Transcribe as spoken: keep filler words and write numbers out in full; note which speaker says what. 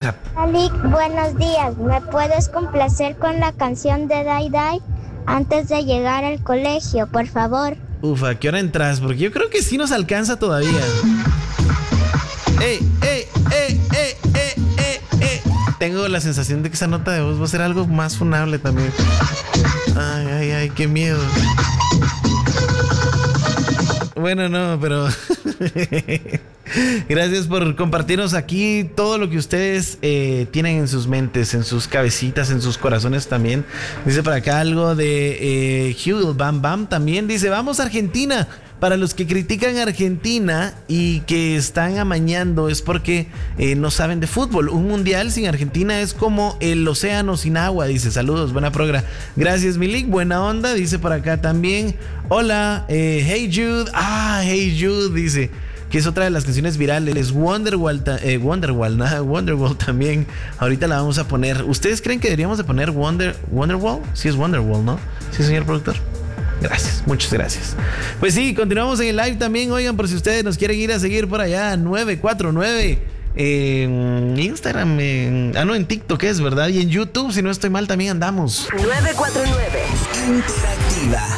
Speaker 1: WhatsApp.
Speaker 2: Alik, buenos días. ¿Me puedes complacer con la canción de Dai Dai antes de llegar al colegio, por favor?
Speaker 1: Uf, ¿a qué hora entras? Porque yo creo que sí nos alcanza todavía. ¡Ey, ey, ey, ey, ey, ey, ey! Tengo la sensación de que esa nota de voz va a ser algo más funable también. Ay, ay, ay, qué miedo. Bueno, no, pero... Gracias por compartirnos aquí todo lo que ustedes eh, tienen en sus mentes, en sus cabecitas, en sus corazones también. Dice por acá algo de eh, Hugh Bam Bam también. Dice, vamos a Argentina. Para los que critican a Argentina y que están amañando es porque eh, no saben de fútbol. Un mundial sin Argentina es como el océano sin agua. Dice, saludos, buena progra. Gracias, Milik, buena onda. Dice por acá también, hola, eh, Hey Jude. Ah, Hey Jude, dice, que es otra de las canciones virales. Wonderwall, eh, Wonderwall, nada, Wonderwall también. Ahorita la vamos a poner. ¿Ustedes creen que deberíamos de poner Wonder, Wonderwall? Sí es Wonderwall, ¿no? Sí, señor productor. Gracias, muchas gracias. Pues sí, continuamos en el live también. Oigan, por si ustedes nos quieren ir a seguir por allá, nueve cuatro nueve en Instagram, en, ah no, en TikTok es, ¿verdad? Y en YouTube, si no estoy mal, también andamos.
Speaker 3: nueve cuatro nueve
Speaker 4: Interactiva.